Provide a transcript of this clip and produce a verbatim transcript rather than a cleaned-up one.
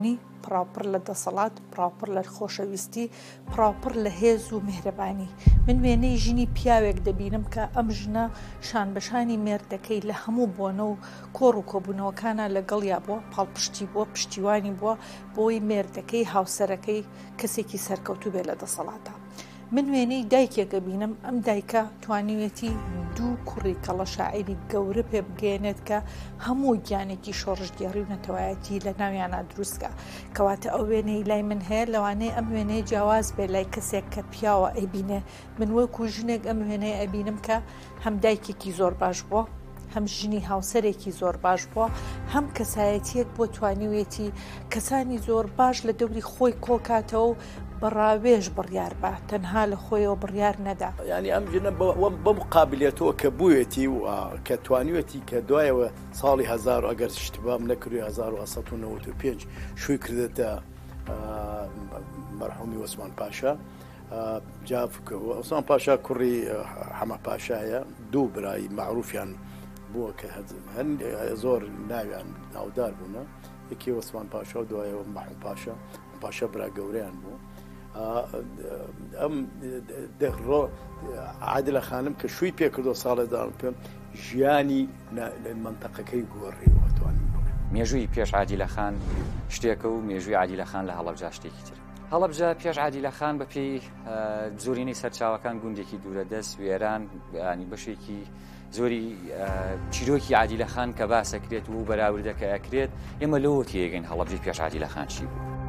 پراپڕ لە دەسەڵات، پراپڕ لە خۆشەویستی، پراپڕ لە هێز و میهرەبانی. من وێنەی ژنی پیاوێک دەبینم کە ئەم ژنە شان بەشانی مێردەکەی لە هەموو بۆنە و کۆڕ و کۆبوونەوەکانە لەگەڵیا بووە، پاڵپشتی بووە، پشتیوانی بووە بۆی مێردەکەی هاوسەرەکەی کەسێکی سەرکەوتوو بێ لە دەسەڵاتە. من وێنەی دایکێکە بینم، ئەم دایکە توانیوێتی دوو کوڕی کەڵە شاعیری گەورە پێ بگەێنێت کە هەموو گیانێکی شۆڕژگێڕی و نەتەوایەتی لە ناویانە دروستکە. کەواتە ئەو وێنەی لای من هەیە، لەوانەیە ئەم وێنەیە جیاواز بێ لای کەسێک کە پیاوە ئەیبینێ. من وەکو ژنێک ئەم وێنەیە ئەبینم کە هەم دایکێکی زۆر باش بووە، هەم ژنی هاوسەرێکی زۆر باش بووە، هەم کەسایەتیەک بۆ توانیوێتی کەسانی زۆر باش لە دەوری خۆی کۆکاتەوە و بەڕاوێژ بڕیار بە، تەنها لە خۆیەوە بڕیار نەدا. ینی ئەم ژنە بەم قابلێتەوە کە بوویەتی و کە توانیوێتی کە دوایەوە ساڵی هەزار ئەگەر شتبام نەکردوی هەزار و سەد و نەوەت و پێنج شووی کردێتە مەرحومی وەسمان پاشا. وەسمان پاشا کوڕی حەمە پاشایە، دوو برایی معروفیان بووە کە هەند زۆر ناویان ناودار بوونە، یەکی وەسمان پاشا و دوایەوە مەحموود پاشا. پاشا برا گەورەیان بوو. ئەم عادلە خانم کە شووی پێکردو ساڵێدان پێم ژیانی منتەقەکەی گۆڕیەوە توانین بڵێ. مێژووی پێش عادیلە خان شتێکە و مێژووی عادیلە خان لە هەڵەبجا شتێکی تر. هەڵەبجا پێش عادیلە خان بە پێی زۆرینەی سەرچاوەکان گوندێکی دوورە دەست وێران ینی بەشێکی زۆری چیرۆکی عادیلە خان کە باسەکرێت و بەراوردەکە ئەکرێت. ئێمە لەوە تێگەین هەڵەبجەی پێش عادیلە خان چی بوو.